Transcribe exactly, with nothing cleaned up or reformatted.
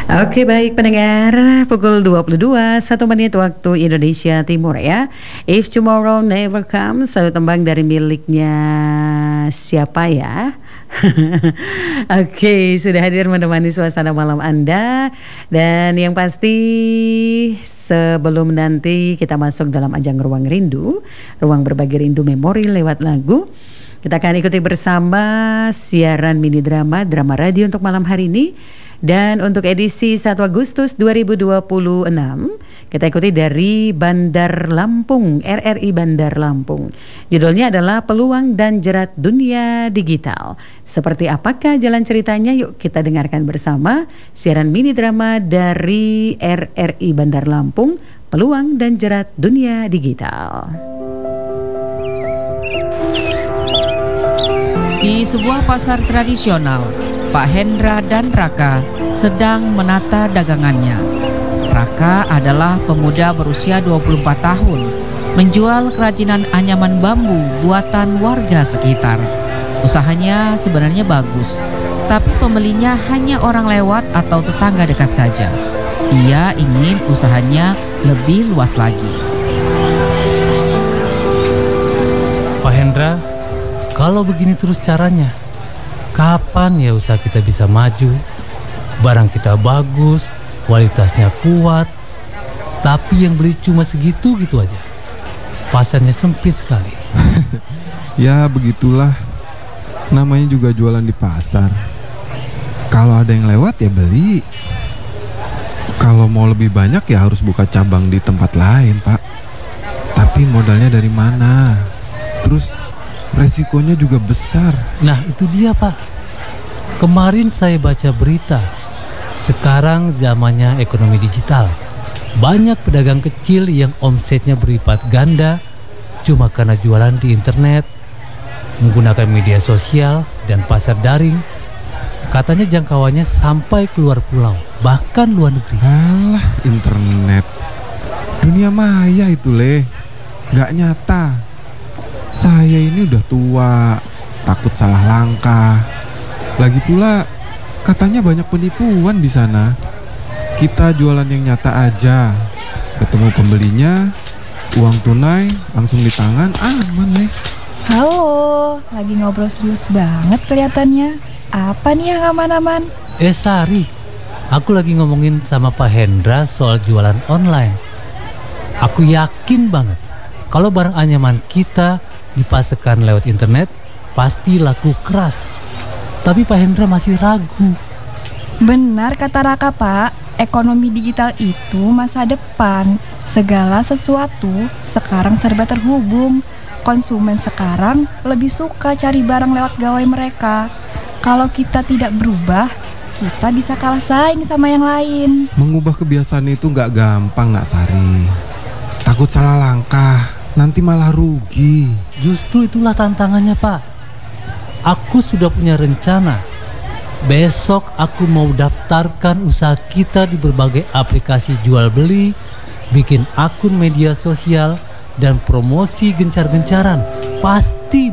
Oke, baik pendengar, pukul dua puluh dua, satu menit waktu Indonesia Timur ya. If Tomorrow Never Comes, satu tembang dari miliknya siapa ya? Oke, sudah hadir menemani suasana malam Anda. Dan yang pasti sebelum nanti kita masuk dalam ajang Ruang Rindu, Ruang Berbagi Rindu Memori lewat lagu, kita akan ikuti bersama siaran mini drama, drama radio untuk malam hari ini. Dan untuk edisi satu Agustus dua ribu dua puluh enam, kita ikuti dari Bandar Lampung, R R I Bandar Lampung. Judulnya adalah Peluang dan Jerat Dunia Digital. Seperti apakah jalan ceritanya? Yuk kita dengarkan bersama siaran mini drama dari R R I Bandar Lampung, Peluang dan Jerat Dunia Digital. Di sebuah pasar tradisional, Pak Hendra dan Raka sedang menata dagangannya. Raka adalah pemuda berusia dua puluh empat tahun, menjual kerajinan anyaman bambu buatan warga sekitar. Usahanya sebenarnya bagus, tapi pembelinya hanya orang lewat atau tetangga dekat saja. Ia ingin usahanya lebih luas lagi. Pak Hendra, kalau begini terus caranya, kapan ya usaha kita bisa maju? Barang kita bagus, kualitasnya kuat, tapi yang beli cuma segitu gitu aja. Pasarnya sempit sekali. Ya begitulah, namanya juga jualan di pasar. Kalau ada yang lewat ya beli. Kalau mau lebih banyak ya harus buka cabang di tempat lain, Pak. Tapi modalnya dari mana? Terus resikonya juga besar. Nah itu dia, Pak. Kemarin saya baca berita, sekarang zamannya ekonomi digital. Banyak pedagang kecil yang omsetnya berlipat ganda cuma karena jualan di internet, menggunakan media sosial dan pasar daring. Katanya jangkauannya sampai keluar pulau, bahkan luar negeri. Alah, internet. Dunia maya itu, Le. Gak nyata. Saya ini udah tua, takut salah langkah. Lagi pula katanya banyak penipuan di sana. Kita jualan yang nyata aja. Ketemu pembelinya, uang tunai langsung di tangan, aman nih. Halo, lagi ngobrol serius banget kelihatannya. Apa nih yang aman-aman? Eh Sari, aku lagi ngomongin sama Pak Hendra soal jualan online. Aku yakin banget kalau barang anyaman kita dipasarkan lewat internet pasti laku keras. Tapi Pak Hendra masih ragu. Benar kata Raka, Pak. Ekonomi digital itu masa depan. Segala sesuatu sekarang serba terhubung. Konsumen sekarang lebih suka cari barang lewat gawai mereka. Kalau kita tidak berubah, kita bisa kalah saing sama yang lain. Mengubah kebiasaan itu gak gampang, Nak Sari. Takut salah langkah, nanti malah rugi. Justru itulah tantangannya, Pak. Aku sudah punya rencana. Besok aku mau daftarkan usaha kita di berbagai aplikasi jual beli, bikin akun media sosial, dan promosi gencar-gencaran. Pasti